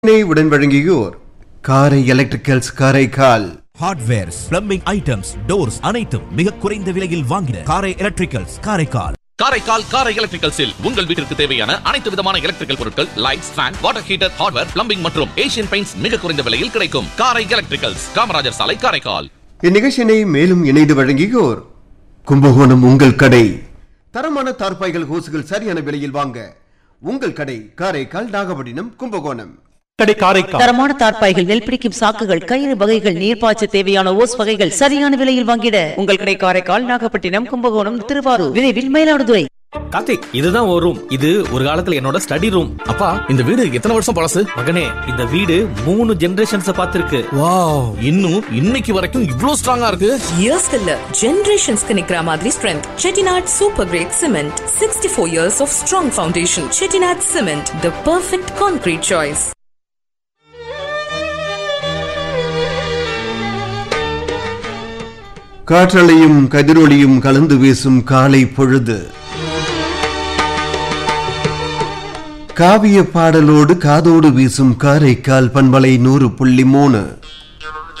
உடன் வழங்கியோர் காரை electricals Karaikal. Hardwares, plumbing items, doors அனைத்தும் மிக குறைந்த விலையில் வாங்கின காரை எலக்ட்ரிக்கல்ஸ் காரைக்கால். காரைக்கால் காரை எலக்ட்ரிக்கல்ஸில் உங்கள் வீட்டிற்கு தேவையான அனைத்து விதமான எலக்ட்ரிக்கல் பொருட்கள், lights, fan, water heater, hardware, plumbing மற்றும் ஏசியன் பெயிண்ட்ஸ் மிக குறைந்த விலையில் கிடைக்கும். காரை எலக்ட்ரிக்கல்ஸ், காமராஜர் சாலை, காரைக்கால். இந்நிகழ்ச்சியினை மேலும் இணைந்து வழங்கியோர் கும்பகோணம் உங்கள் கடை. தரமான தார்பாய்கள், ஹோசுகள் சரியான விலையில் வாங்க உங்கள் கடை காரைக்கால், நாகப்பட்டினம், கும்பகோணம். தரமான தார்பாய்கள், நெல் பிடிக்கும் சாக்குகள், கயிறு வகைகள், நீர்ப்பாய்ச்ச தேவையான ஓஸ் வகைகள் சரியான விலையில் வாங்கிட உங்கள் கடை காரைக்கால், நாகப்பட்டினம், கும்பகோணம், திருவாரூர், விரைவில் மயிலாடுதுறை. கார்த்திக், இதுதான் ஒரு ரூம். இது ஒரு காலத்துல என்னோட ஸ்டடி ரூம். அப்பா, இந்த வீடு எத்தனை வருஷம் பழசு? மகனே, இந்த வீடு 3 ஜெனரேஷன்ஸ் பார்த்திருக்கு. வாவ், இன்னும் இன்னைக்கு வரைக்கும் இவ்ளோ ஸ்ட்ராங்கா இருக்கு. இயர்ஸ்க்கு இல்ல, ஜெனரேஷன்ஸ்க்கு நிக்கிற மாதிரி strength. Chettinad super great cement, 64 years of strong foundation. Chettinad cement, the perfect concrete choice. காற்றலையும் கதிரொலியும் கலந்து வீசும் காலை பொழுது. காவிய பாடலோடு காதோடு வீசும் காரைக்கால் பண்பலை 100.3.